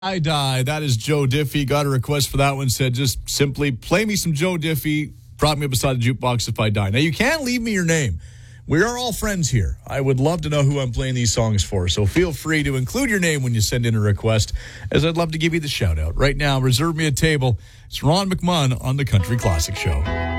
I Die. That is Joe Diffie. Got a request for that one. Said just simply play me some Joe Diffie. Prop me up beside the jukebox if I die. Now, you can't leave me your name. We are all friends here. I would love to know who I'm playing these songs for. So feel free to include your name when you send in a request, as I'd love to give you the shout out. Right now, reserve me a table. It's Ron McMahon on the Country Classic Show.